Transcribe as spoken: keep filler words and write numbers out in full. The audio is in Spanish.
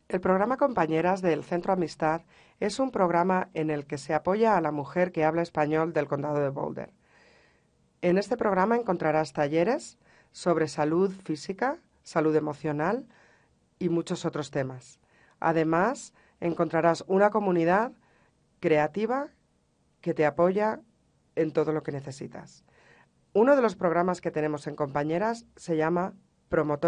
El programa Compañeras del Centro Amistad es un programa en el que se apoya a la mujer que habla español del condado de Boulder. En este programa encontrarás talleres sobre salud física, salud emocional y muchos otros temas. Además, encontrarás una comunidad creativa que te apoya en todo lo que necesitas. Uno de los programas que tenemos en Compañeras se llama Promotor